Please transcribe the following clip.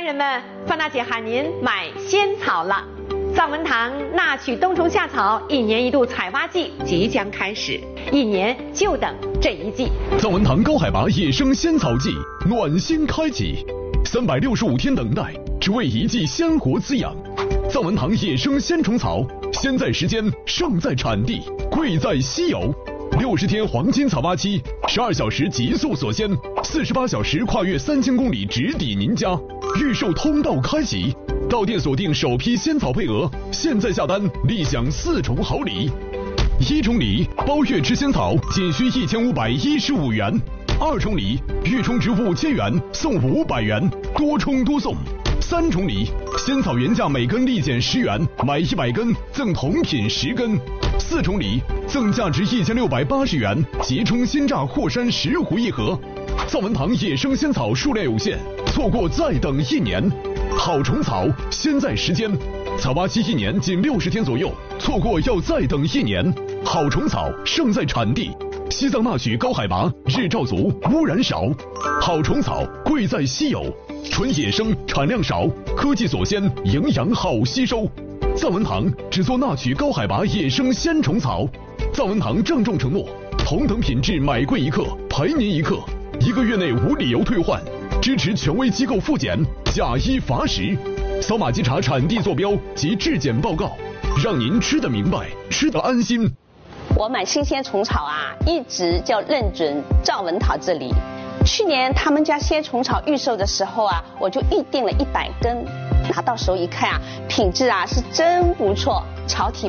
人们，范大姐喊您买仙草了。藏文堂纳曲冬虫夏草1年1度采发季即将开始，1年就等这一季。 藏文堂高海拔野生仙草季暖心开启，365天等待，只为一季鲜活滋养。藏文堂野生鲜虫草，先在时间，胜在产地，贵在稀有。60天黄金采发期，12小时极速锁鲜，48小时跨越3000公里直抵您家。预售通道开启，到店锁定首批仙草配额，现在下单立享4重好礼。1重礼，包月吃仙草仅需1515元；2重礼，月充值5000元送500元，多充多送。3重礼，仙草原价每根立减10元，买100根赠同品10根。4重礼，赠价值1680元即充鲜榨霍山10壶1盒。藏文堂野生仙草数量有限，错过再等1年。好虫草，先在时间，采发期1年仅60天左右，错过要再等1年。好虫草，胜在产地。西藏纳曲高海拔，日照足，污染少。好虫草，贵在稀有，纯野生，产量少，科技锁鲜，营养好吸收。藏文堂只做纳曲高海拔野生鲜虫草。藏文堂郑重承诺，同等品质买贵1克赔您1克，1个月内无理由退换，支持权威机构复检，假1罚10。扫码稽查产地坐标及质检报告，让您吃得明白，吃得安心。 我买新鲜虫草啊，一直就认准藏文堂这里。去年他们家鲜虫草预售的时候啊，我就预定了100根，拿到手一看啊，品质啊是真不错，草体